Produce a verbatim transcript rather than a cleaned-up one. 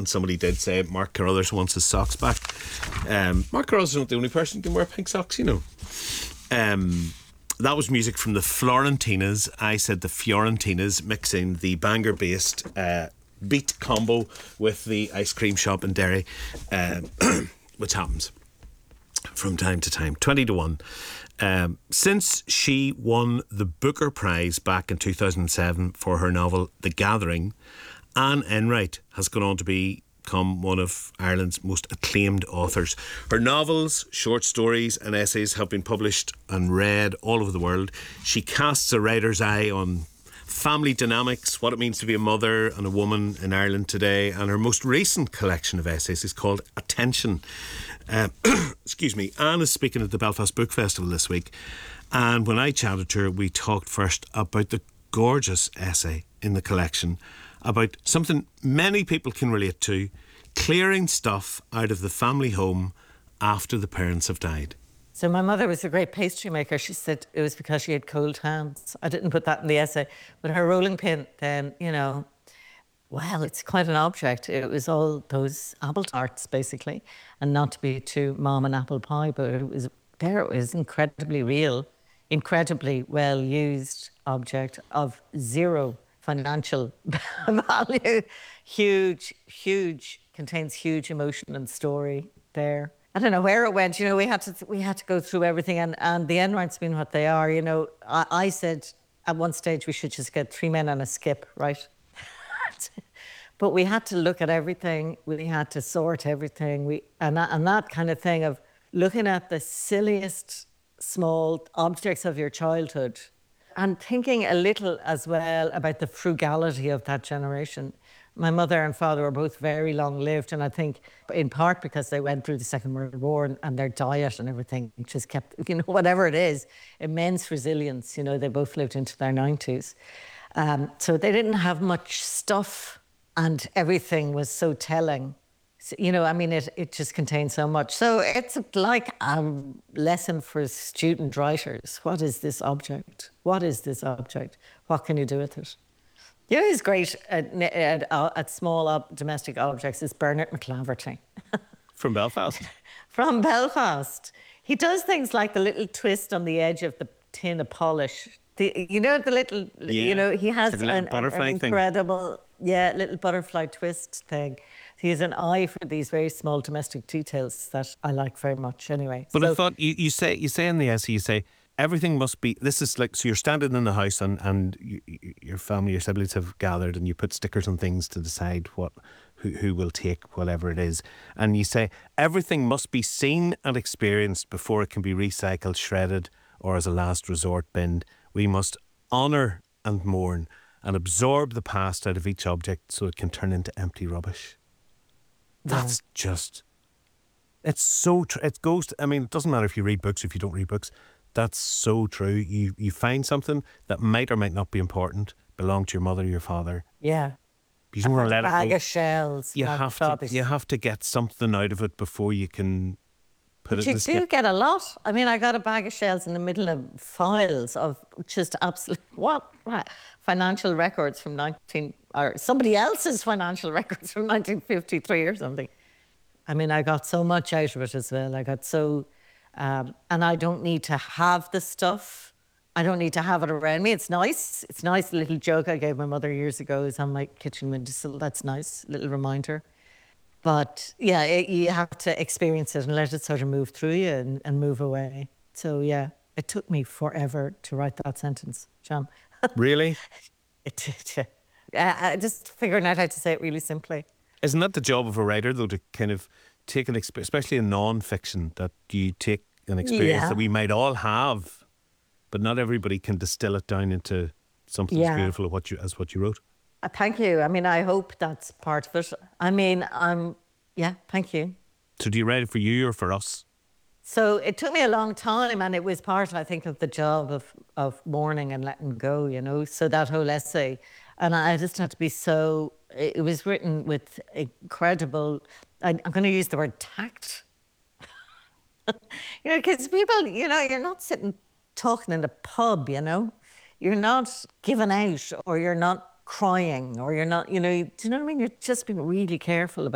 and somebody did say Mark Carruthers wants his socks back. Um, Mark Carruthers is not the only person who can wear pink socks, you know. Um, that was music from the Florentinas. I said the Fiorentinas, mixing the Bangor-based uh, beat combo with the ice cream shop in Derry, um, which happens from time to time. twenty to one. Um, since she won the Booker Prize back in two thousand seven for her novel The Gathering, Anne Enright has gone on to become one of Ireland's most acclaimed authors. Her novels, short stories and essays have been published and read all over the world. She casts a writer's eye on family dynamics, what it means to be a mother and a woman in Ireland today, and her most recent collection of essays is called Attention. Uh, excuse me. Anne is speaking at the Belfast Book Festival this week, and when I chatted to her, we talked first about the gorgeous essay in the collection about something many people can relate to: clearing stuff out of the family home after the parents have died. So my mother was a great pastry maker. She said it was because she had cold hands. I didn't put that in the essay. But her rolling pin then, you know, well, it's quite an object. It was all those apple tarts, basically. And not to be too mom and apple pie, but it was there. It was incredibly real, incredibly well-used object of zero financial value. Huge, huge, contains huge emotion and story there. I don't know where it went. You know, we had to we had to go through everything, and, and the Enrights being what they are. You know, I, I said at one stage we should just get three men and a skip, right? But we had to look at everything. We had to sort everything. We and that, and that kind of thing of looking at the silliest small objects of your childhood, and thinking a little as well about the frugality of that generation. My mother and father were both very long-lived, and I think in part because they went through the Second World War, and, and their diet and everything just kept, you know, whatever it is, immense resilience. You know, they both lived into their nineties. Um, so they didn't have much stuff, and everything was so telling. So, you know, I mean, it, it just contains so much. So it's like a lesson for student writers. What is this object? What is this object? What can you do with it? You know who's great at, at, at small ob- domestic objects is Bernard McClaverty. From Belfast? From Belfast. He does things like the little twist on the edge of the tin of polish. The, you know, the little, yeah. you know, he has an, an incredible, thing. yeah, little butterfly twist thing. He has an eye for these very small domestic details that I like very much anyway. But so, I thought, you, you say you say in the essay, you say, everything must be, this is like, so you're standing in the house and, and you, your family, your siblings have gathered and you put stickers on things to decide what who, who will take whatever it is. And you say, everything must be seen and experienced before it can be recycled, shredded, or as a last resort binned. We must honour and mourn and absorb the past out of each object so it can turn into empty rubbish. That's yeah. just, it's so, tr- it goes, to, I mean, it doesn't matter if you read books, if you don't read books. That's so true. You you find something that might or might not be important, belong to your mother or your father. Yeah. You don't want to let it go. A bag of shells. You have to, you have to get something out of it before you can put but it you in the do skip. get a lot. I mean, I got a bag of shells in the middle of files of just absolute, what? Right. Financial records from nineteen, or somebody else's financial records from nineteen fifty-three or something. I mean, I got so much out of it as well. I got so... Um, and I don't need to have the stuff. I don't need to have it around me. It's nice. It's nice. A little joke I gave my mother years ago is on my kitchen windowsill. That's nice. Little reminder. But yeah, it, you have to experience it and let it sort of move through you and, and move away. So yeah, it took me forever to write that sentence, John. Really? It did. Yeah. I, I just figuring out how to say it really simply. Isn't that the job of a writer, though, to kind of take an experience, especially in non-fiction, that you take an experience yeah. that we might all have, but not everybody can distill it down into something yeah. as beautiful as what you as what you wrote. Uh, thank you. I mean, I hope that's part of it. I mean, um, yeah, thank you. So do you write it for you or for us? So it took me a long time, and it was part, I think, of the job of, of mourning and letting go, you know, so that whole essay. And I just had to be so, it was written with incredible, I, I'm going to use the word tact. You know, because people, you know, you're not sitting talking in a pub, you know. You're not giving out, or you're not crying, or you're not, you know, do you know what I mean? You're just being really careful about